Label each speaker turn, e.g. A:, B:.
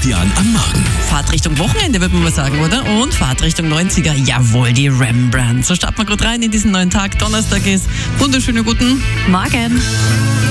A: Christian am Morgen.
B: Fahrt Richtung Wochenende, würde man mal sagen, oder? Und Fahrt Richtung 90er. Jawohl, die Rembrandt. So starten wir gut rein in diesen neuen Tag. Donnerstag ist. Wunderschönen guten Morgen.